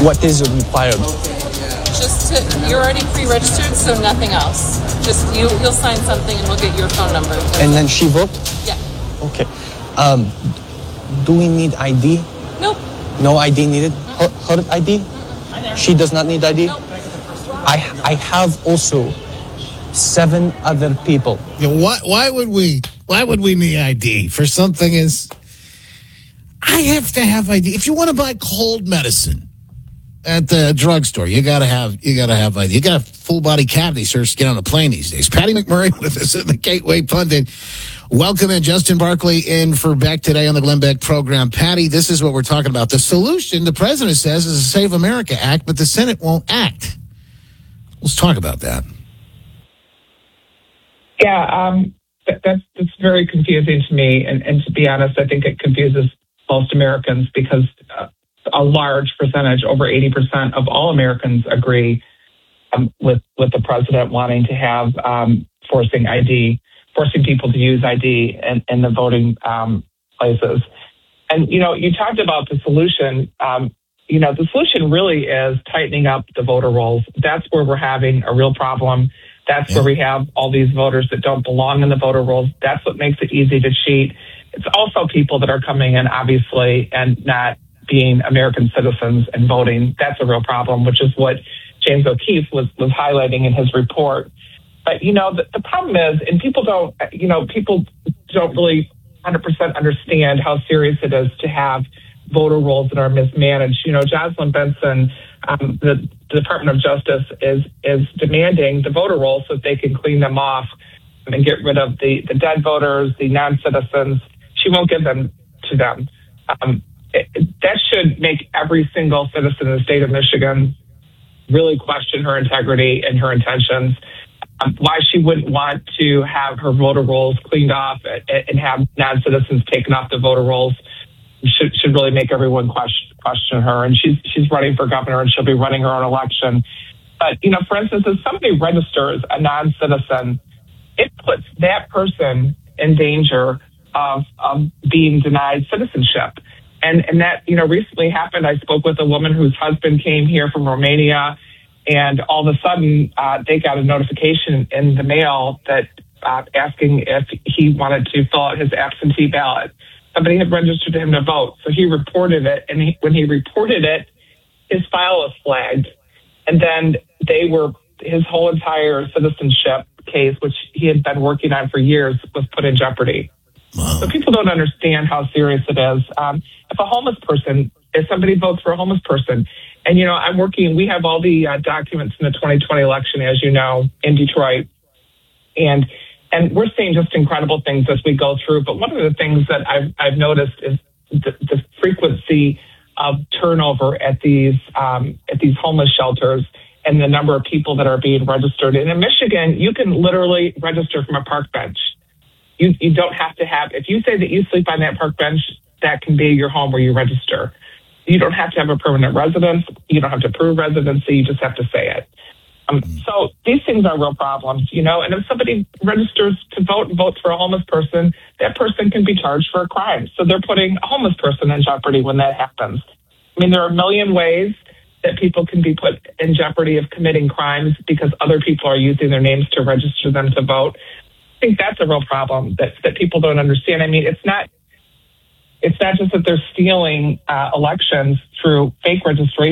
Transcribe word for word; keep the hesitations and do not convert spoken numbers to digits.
What is required? Just to, you're already pre-registered, so nothing else. Just you, you'll sign something and we'll get your phone number. And then she vote? Yeah. Okay. Um, do we need I D? Nope. No I D needed? Her, her I D? She does not need I D? Nope. I I have also seven other people. Yeah, why, why would we? Why would we need I D for something as? I have to have I D. If you want to buy cold medicine at the drugstore, you gotta have you gotta have I D. You got a full body cavity search to get on a plane these days. Patty McMurray with us in the Gateway Pundit. Welcome in. Justin Barkley in for Beck today on the Glenn Beck program. Patty, this is what we're talking about. The solution, the president says, is a Save America Act, but the Senate won't act. Let's talk about that. Yeah, um, that, that's that's very confusing to me. And, and to be honest, I think it confuses most Americans because uh, a large percentage, over eighty percent of all Americans agree um, with, with the president wanting to have um, forcing I D, forcing people to use I D in, in the voting um, places. And, you know, you talked about the solution. Um, you know, the solution really is tightening up the voter rolls. That's where we're having a real problem. That's yeah. where we have all these voters that don't belong in the voter rolls. That's what makes it easy to cheat. It's also people that are coming in, obviously, and not being American citizens and voting. That's a real problem, which is what James O'Keefe was, was highlighting in his report. But, you know, the, the problem is, and people don't, you know, people don't really one hundred percent understand how serious it is to have voter rolls that are mismanaged. You know, Jocelyn Benson, um, the, the Department of Justice is is demanding the voter rolls so that they can clean them off and get rid of the, the dead voters, the non-citizens. She won't give them to them. Um, it, that should make every single citizen in the state of Michigan really question her integrity and her intentions. Um, why she wouldn't want to have her voter rolls cleaned off and, and have non-citizens taken off the voter rolls should should really make everyone question question her. And she's she's running for governor and she'll be running her own election. But, you know, for instance, if somebody registers a non-citizen, it puts that person in danger of, of being denied citizenship. And and that, you know, recently happened. I spoke with a woman whose husband came here from Romania, and all of a sudden uh, they got a notification in the mail that uh, asking if he wanted to fill out his absentee ballot. Somebody had registered him to vote, so he reported it. And he, when he reported it, his file was flagged. And then they were, his whole entire citizenship case, which he had been working on for years, was put in jeopardy. Wow. So people don't understand how serious it is. Um, if a homeless person, if somebody votes for a homeless person, and, you know, I'm working, we have all the uh, documents in the twenty twenty election, as you know, in Detroit. And And we're seeing just incredible things as we go through. But one of the things that I've, I've noticed is the, the frequency of turnover at these um, at these homeless shelters and the number of people that are being registered. And in Michigan, you can literally register from a park bench. You you don't have to have, if you say that you sleep on that park bench, that can be your home where you register. You don't have to have a permanent residence. You don't have to prove residency. You just have to say it. Um, so these things are real problems, you know, and if somebody registers to vote and votes for a homeless person, that person can be charged for a crime. So they're putting a homeless person in jeopardy when that happens. I mean, there are a million ways that people can be put in jeopardy of committing crimes because other people are using their names to register them to vote. I think that's a real problem that, that people don't understand. I mean, it's not, it's not just that they're stealing uh, elections through fake registration.